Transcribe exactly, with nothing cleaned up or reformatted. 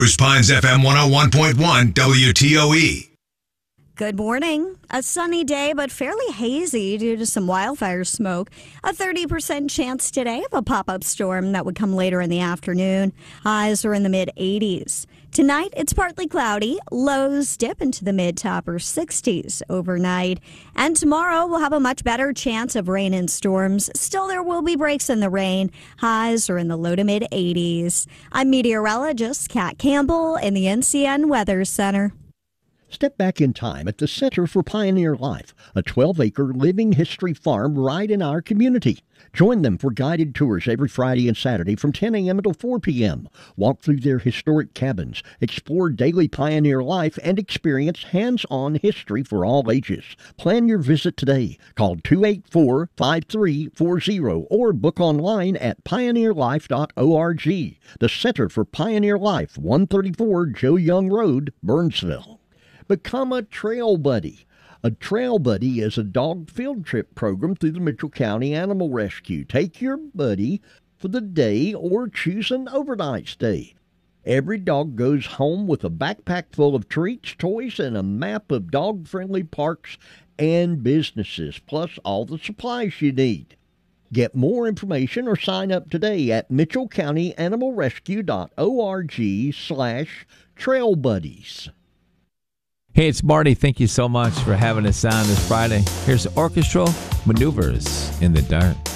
Bruce Pines F M one oh one point one W T O E. Good morning. A sunny day, but fairly hazy due to some wildfire smoke. A thirty percent chance today of a pop-up storm that would come later in the afternoon. Highs are in the mid eighties. Tonight, it's partly cloudy. Lows dip into the mid to upper sixties overnight. And tomorrow, we'll have a much better chance of rain and storms. Still, there will be breaks in the rain. Highs are in the low to mid eighties. I'm meteorologist Kat Campbell in the N C N Weather Center. Step back in time at the Center for Pioneer Life, a twelve-acre living history farm right in our community. Join them for guided tours every Friday and Saturday from ten a.m. until four p.m. Walk through their historic cabins, explore daily pioneer life, and experience hands-on history for all ages. Plan your visit today. Call two eight four, five three four zero or book online at pioneer life dot org. The Center for Pioneer Life, one thirty-four Joe Young Road, Burnsville. Become a Trail Buddy. A Trail Buddy is a dog field trip program through the Mitchell County Animal Rescue. Take your buddy for the day or choose an overnight stay. Every dog goes home with a backpack full of treats, toys, and a map of dog-friendly parks and businesses, plus all the supplies you need. Get more information or sign up today at mitchell county animal rescue dot org slash trail buddies. Hey, it's Marty. Thank you so much for having us on this Friday. Here's Orchestral Maneuvers in the Dark.